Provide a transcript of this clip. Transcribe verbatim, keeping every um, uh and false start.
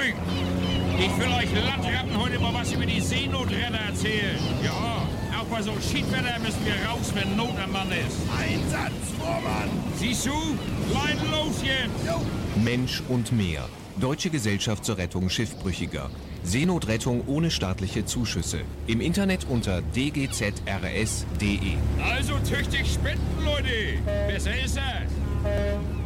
Frühstück. Ich will euch Landratten heute mal was über die Seenotretter erzählen. Ja, auch bei so Schiedwetter müssen wir raus, wenn Not am Mann ist. Einsatz, Vormann! Siehst du? Leiden los jetzt! Jo. Mensch und Meer. Deutsche Gesellschaft zur Rettung Schiffbrüchiger. Seenotrettung ohne staatliche Zuschüsse. Im Internet unter d g z r s punkt d e. Also tüchtig spenden, Leute. Besser ist das.